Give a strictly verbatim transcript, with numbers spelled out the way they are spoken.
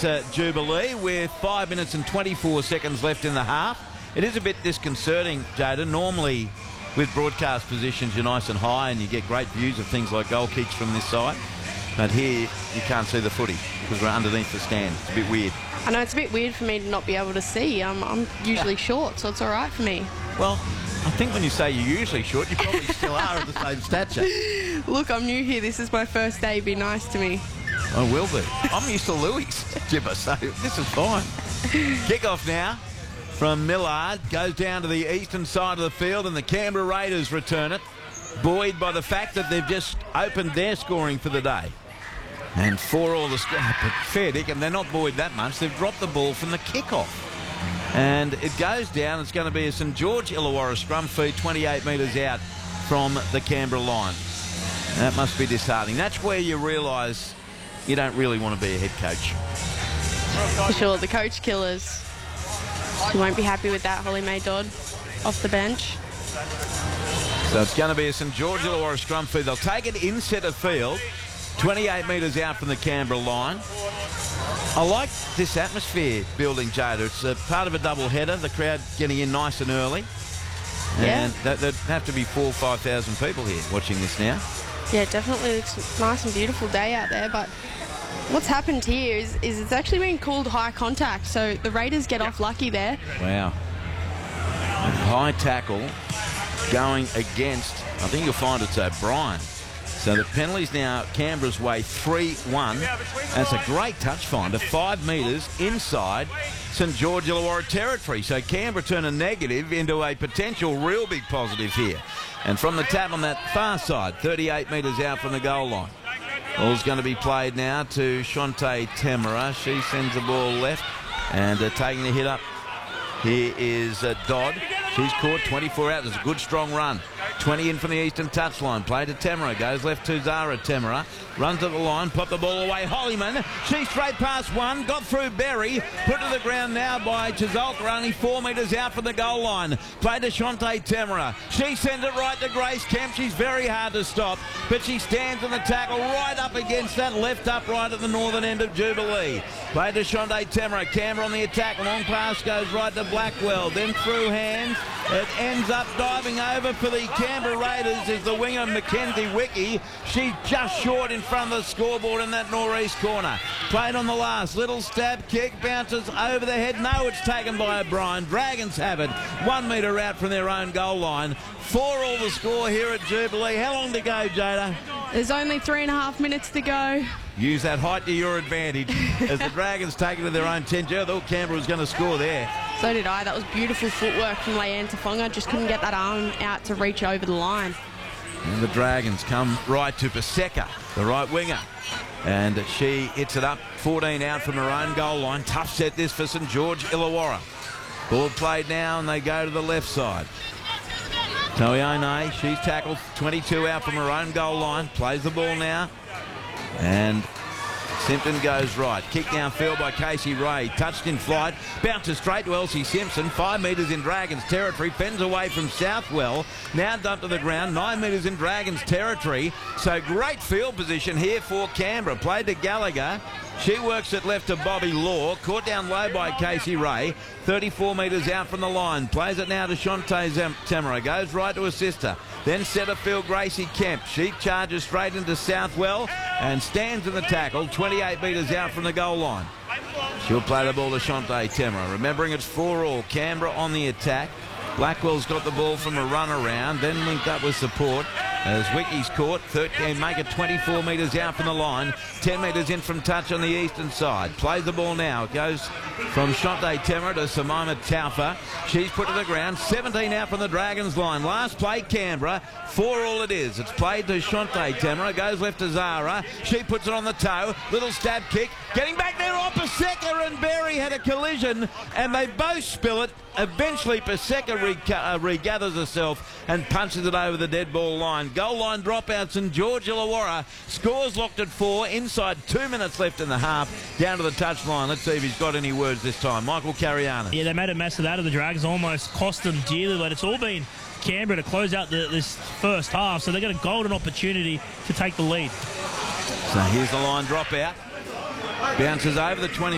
at uh, Jubilee with five minutes and twenty-four seconds left in the half. It is a bit disconcerting, Jada. Normally, with broadcast positions, you're nice and high and you get great views of things like goal kicks from this side. But here, you can't see the footy because we're underneath the stand. It's a bit weird. I know, it's a bit weird for me to not be able to see. Um, I'm usually short, so it's all right for me. Well, I think when you say you're usually short, you probably still are of the same stature. Look, I'm new here. This is my first day. Be nice to me. I will be. I'm used to Louis' gibber, so this is fine. Kick-off now from Millard. Goes down to the eastern side of the field, and the Canberra Raiders return it, buoyed by the fact that they've just opened their scoring for the day. And for all the score, but fair dinkum, they're not buoyed that much. They've dropped the ball from the kick-off. And it goes down. It's going to be a St George Illawarra scrum feed, twenty-eight metres out from the Canberra line. That must be disheartening. That's where you realise you don't really want to be a head coach. For sure, the coach killers. You won't be happy with that, Holly May Dodd, off the bench. So it's going to be a St George Illawarra scrum feed. They'll take it in centre field, twenty-eight metres out from the Canberra line. I like this atmosphere building, Jada. It's a part of a double header. The crowd getting in nice and early. Yeah. And that, there'd have to be four or five thousand people here watching this now. Yeah, definitely. It's a nice and beautiful day out there, but what's happened here is, is it's actually been called high contact, so the Raiders get off lucky there. Wow. High tackle going against, I think you'll find it's O'Brien. So the penalty's now Canberra's way three one. That's a great touch finder, five metres inside St George Illawarra territory. So Canberra turn a negative into a potential real big positive here. And from the tap on that far side, thirty-eight metres out from the goal line. Ball's going to be played now to Shante Temera. She sends the ball left and uh, taking the hit up. Here is uh, Dodd. She's caught, twenty-four out. There's a good strong run. twenty in from the eastern touchline. Play to Temera. Goes left to Zara Temera. Runs to the line. Pop the ball away. Hollyman. She's straight past one. Got through Berry. Put to the ground now by Chisolka. Only four metres out from the goal line. Play to Shante Temera. She sends it right to Grace Kemp. She's very hard to stop, but she stands in the tackle right up against that left upright at the northern end of Jubilee. Play to Shante Temera. Canberra on the attack. Long pass goes right to Blackwell. Then through hands. It ends up diving over for the Canberra Raiders is the winger Mackenzie Wickie. She's just short in front of the scoreboard in that northeast corner. Played on the last. Little stab kick. Bounces over the head. No, it's taken by O'Brien. Dragons have it. One metre out from their own goal line. Four all the score here at Jubilee. How long to go, Jada? There's only three and a half minutes to go. Use that height to your advantage as the Dragons take it to their own ten. I thought Canberra was going to score there. So did I. That was beautiful footwork from Leanne Tafonga. Just couldn't get that arm out to reach over the line. And the Dragons come right to Paseka, the right winger. And she hits it up, fourteen out from her own goal line. Tough set this for St George Illawarra. Ball played now and they go to the left side. Toione, she's tackled, twenty-two out from her own goal line. Plays the ball now. And Simpson goes right. Kick downfield by Casey Ray. Touched in flight. Bounces straight to Elsie Simpson. Five metres in Dragons territory. Fends away from Southwell. Now dumped to the ground. Nine metres in Dragons territory. So great field position here for Canberra. Played to Gallagher. She works it left to Bobby Law. Caught down low by Casey Ray. thirty-four metres out from the line. Plays it now to Shante Temera. Goes right to assist her. Then centre field Gracie Kemp. She charges straight into Southwell and stands in the tackle. twenty-eight metres out from the goal line. She'll play the ball to Shante Temera. Remembering it's four all. Canberra on the attack. Blackwell's got the ball from a run around. Then linked up with support. As Wickie's caught, thirteen, make it twenty-four metres out from the line, ten metres in from touch on the eastern side. Plays the ball now. It goes from Shante Temera to Simona Taufa. She's put to the ground, seventeen out from the Dragons line. Last play, Canberra, four all it is. It's played to Shante Temera, goes left to Zara. She puts it on the toe, little stab kick. Getting back there on Paseka, and Berry had a collision, and they both spill it. Eventually, Paseka uh, regathers herself and punches it over the dead ball line. Goal line dropouts, St George Illawarra scores locked at four. Inside two minutes left in the half. Down to the touchline. Let's see if he's got any words this time. Michael Cariana. Yeah, they made a mess of that of the Dragons. Almost cost them dearly, but it's all been Canberra to close out the, this first half. So they got a golden opportunity to take the lead. So here's the line dropout. Bounces over the twenty.